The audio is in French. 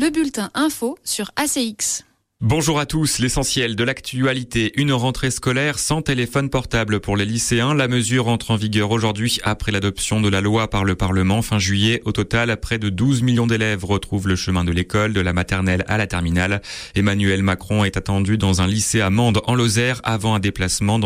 le bulletin info sur ACX. Bonjour à tous, l'essentiel de l'actualité. Une rentrée scolaire sans téléphone portable pour les lycéens. La mesure entre en vigueur aujourd'hui après l'adoption de la loi par le Parlement fin juillet. Au total, près de 12 millions d'élèves retrouvent le chemin de l'école, de la maternelle à la terminale. Emmanuel Macron est attendu dans un lycée à Mende en Lozère avant un déplacement